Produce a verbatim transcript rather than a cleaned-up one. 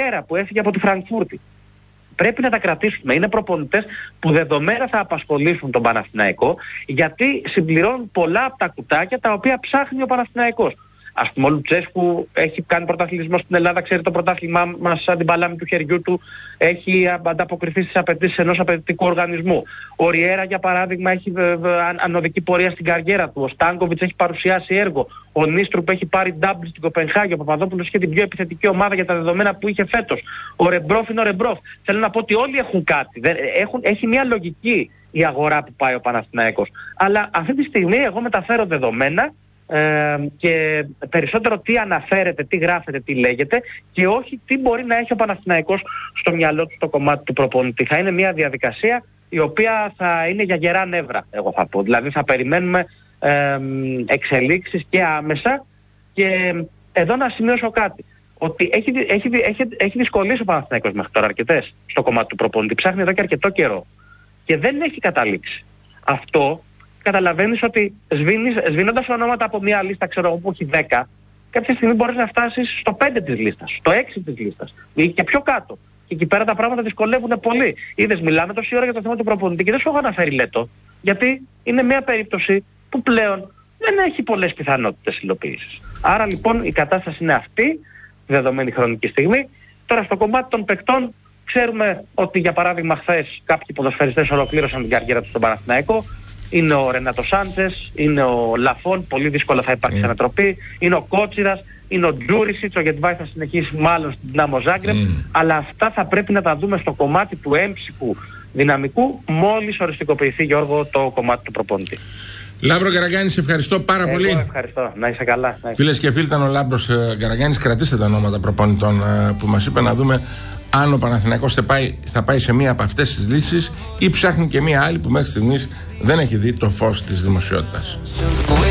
Ριέρα που έφυγε από τη Φραγκφούρτη. Πρέπει να τα κρατήσουμε. Είναι προπονητές που δεδομένα θα απασχολήσουν τον Παναθηναϊκό, γιατί συμπληρώνουν πολλά από τα κουτάκια τα οποία ψάχνει ο Παναθηναϊκός. Ας πούμε, ο Λουτσέσκου έχει κάνει πρωταθλητισμό στην Ελλάδα, ξέρει το πρωτάθλημά μας σαν την παλάμη του χεριού του, έχει ανταποκριθεί στις απαιτήσεις ενός απαιτητικού οργανισμού. Ο Ριέρα, για παράδειγμα, έχει ανωδική πορεία στην καριέρα του. Ο Στάνκοβιτς έχει παρουσιάσει έργο. Ο Νίστρουπ έχει πάρει ντάμπλ στην Κοπενχάγη. Ο Παπαδόπουλος είχε την πιο επιθετική ομάδα για τα δεδομένα που είχε φέτος. Ο Ρεμπρόφ είναι ο Ρεμπρόφ. Θέλω να πω ότι όλοι έχουν κάτι. Έχουν, έχει μια λογική η αγορά που πάει ο Παναθηναϊκός. Αλλά αυτή τη στιγμή εγώ μεταφέρω δεδομένα. Ε, και περισσότερο τι αναφέρεται, τι γράφεται, τι λέγεται και όχι τι μπορεί να έχει ο Παναθηναϊκός στο μυαλό του στο κομμάτι του προπονητή. Θα είναι μια διαδικασία η οποία θα είναι για γερά νεύρα, εγώ θα πω. Δηλαδή θα περιμένουμε ε, εξελίξεις και άμεσα. Και εδώ να σημειώσω κάτι, ότι έχει, έχει, έχει, έχει δυσκολίες ο Παναθηναϊκός μέχρι τώρα αρκετές στο κομμάτι του προπονητή. Ψάχνει εδώ και αρκετό καιρό και δεν έχει καταλήξει. Αυτό καταλαβαίνεις ότι σβήνεις, σβήνοντας ονόματα από μια λίστα, ξέρω εγώ, που έχει δέκα, κάποια στιγμή μπορείς να φτάσεις στο πέντε της λίστας, στο έξι της λίστας ή και πιο κάτω. Και εκεί πέρα τα πράγματα δυσκολεύουν πολύ. Είδες, μιλάμε τόση ώρα για το θέμα του προπονητή και δεν σου έχω αναφέρει Λέτο, γιατί είναι μια περίπτωση που πλέον δεν έχει πολλές πιθανότητες υλοποίησης. Άρα λοιπόν η κατάσταση είναι αυτή, δεδομένη χρονική στιγμή. Τώρα στο κομμάτι των παικτών, ξέρουμε ότι για παράδειγμα χθες κάποιοι ποδοσφαιριστές ολοκλήρωσαν την καριέρα τους στον Παναθηναϊκό. Είναι ο Ρενάτο Σάντσες, είναι ο Λαφόν, πολύ δύσκολα θα υπάρξει mm. ανατροπή, είναι ο Κότσιρας, είναι ο Τζούρισιτς, ο Γετβάη θα συνεχίσει μάλλον στην Δυνάμο Ζάγκρεπ, mm. αλλά αυτά θα πρέπει να τα δούμε στο κομμάτι του έμψυχου δυναμικού μόλις οριστικοποιηθεί, Γιώργο, το κομμάτι του προπονητή. Λάμπρο Γκαραγκάνη, σε ευχαριστώ πάρα Εγώ πολύ. Ευχαριστώ, να είσαι καλά. Φίλες και φίλοι, ήταν ο Λάμπρος Γκαραγκάνης. Κρατήστε τα ονόματα προπονητών που μας είπε, να δούμε αν ο Παναθηναϊκός θα πάει, θα πάει σε μία από αυτές τις λύσεις ή ψάχνει και μία άλλη που μέχρι στιγμής δεν έχει δει το φως της δημοσιότητας.